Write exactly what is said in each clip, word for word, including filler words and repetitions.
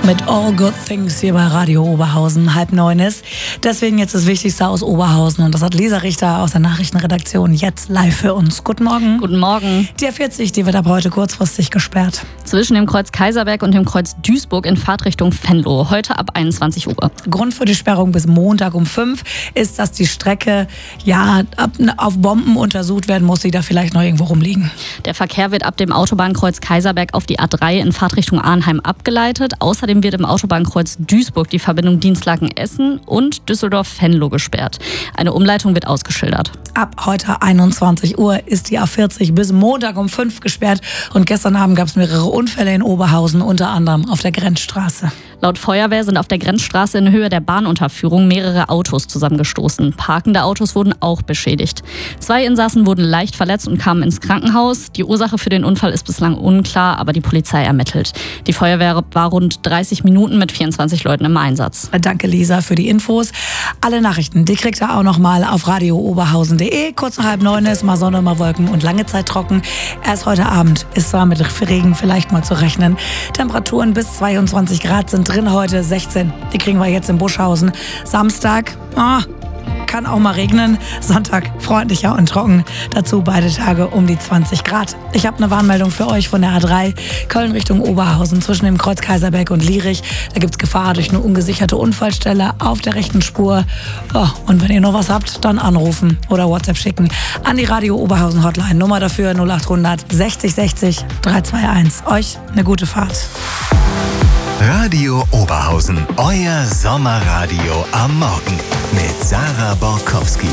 mit All Good Things hier bei Radio Oberhausen. Halb neun ist. Deswegen jetzt das Wichtigste aus Oberhausen. Und das hat Lisa Richter aus der Nachrichtenredaktion jetzt live für uns. Guten Morgen. Guten Morgen. Die A vierzig, die wird ab heute kurzfristig gesperrt. Zwischen dem Kreuz Kaiserberg und dem Kreuz Duisburg in Fahrtrichtung Venlo. Heute ab einundzwanzig Uhr. Grund für die Sperrung bis Montag um fünf ist, dass die Strecke ja ab, auf Bomben untersucht werden muss, die da vielleicht noch irgendwo rumliegen. Der Verkehr wird ab dem Autobahnkreuz Kaiserberg auf die A drei in Fahrtrichtung Arnheim abgeleitet. Außerdem wird im Autobahnkreuz Duisburg die Verbindung Dinslaken-Essen und Düsseldorf-Venlo gesperrt. Eine Umleitung wird ausgeschildert. Ab heute einundzwanzig Uhr ist die A vierzig bis Montag um fünf gesperrt. Und gestern Abend gab es mehrere Unfälle in Oberhausen, unter anderem auf der Grenzstraße. Laut Feuerwehr sind auf der Grenzstraße in Höhe der Bahnunterführung mehrere Autos zusammengestoßen. Parkende Autos wurden auch beschädigt. Zwei Insassen wurden leicht verletzt und kamen ins Krankenhaus. Die Ursache für den Unfall ist bislang unklar, aber die Polizei ermittelt. Die Feuerwehr war rund dreißig Minuten mit vierundzwanzig Leuten im Einsatz. Danke, Lisa, für die Infos. Alle Nachrichten, die kriegt ihr auch noch mal auf radio oberhausen punkt de. Kurz nach halb neun ist mal Sonne, mal Wolken und lange Zeit trocken. Erst heute Abend ist da mit Regen vielleicht mal zu rechnen. Temperaturen bis zweiundzwanzig Grad sind drin heute, sechzehn. Die kriegen wir jetzt in Buschhausen. Samstag, ah, kann auch mal regnen. Sonntag freundlicher und trocken. Dazu beide Tage um die zwanzig Grad. Ich habe eine Warnmeldung für euch von der A drei. Köln Richtung Oberhausen zwischen dem Kreuz Kaiserberg und Lierich. Da gibt es Gefahr durch eine ungesicherte Unfallstelle auf der rechten Spur. Oh, und wenn ihr noch was habt, dann anrufen oder WhatsApp schicken an die Radio Oberhausen Hotline. Nummer dafür null acht hundert sechzig sechzig dreihunderteinundzwanzig. Euch eine gute Fahrt. Radio Oberhausen, euer Sommerradio am Morgen mit Sarah Borkowski.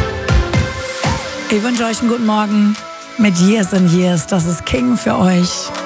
Ich wünsche euch einen guten Morgen mit Years and Years. Das ist King für euch.